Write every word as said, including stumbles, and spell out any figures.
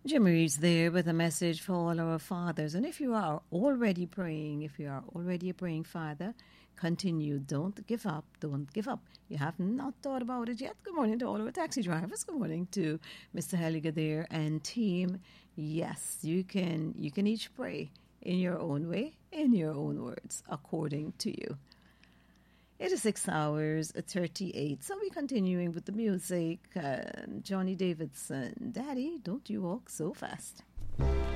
Jimmy Reed's there with a message for all our fathers. And if you are already praying, if you are already a praying father, continue. Don't give up. Don't give up. You have not thought about it yet. Good morning to all our taxi drivers. Good morning to Mister Helliger there and team. Yes, you can you can each pray in your own way, in your own words, according to you. It is six hours, thirty-eight. So we're continuing with the music. Uh, Johnny Davidson, Daddy, don't you walk so fast.